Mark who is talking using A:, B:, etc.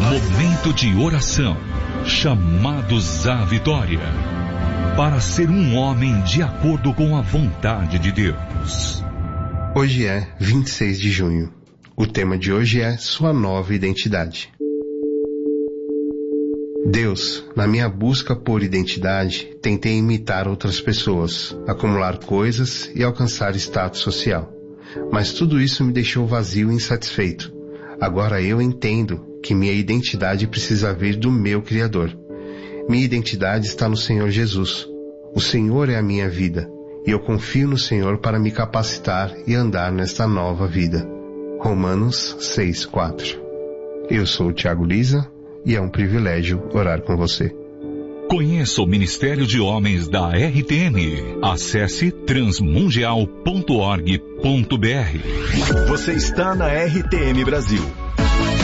A: Momento de oração. Chamados à vitória. Para ser um homem de acordo com a vontade de Deus.
B: Hoje é 26 de junho. O tema de hoje é sua nova identidade. Deus, na minha busca por identidade, tentei imitar outras pessoas, acumular coisas e alcançar status social. Mas tudo isso me deixou vazio e insatisfeito. Agora eu entendo que minha identidade precisa vir do meu Criador. Minha identidade está no Senhor Jesus. O Senhor é a minha vida, e eu confio no Senhor para me capacitar e andar nesta nova vida. Romanos 6:4. Eu sou o Thiago Lisa, e é um privilégio orar com você.
A: Conheça o Ministério de Homens da RTM. Acesse transmundial.org.br.
C: Você está na RTM Brasil.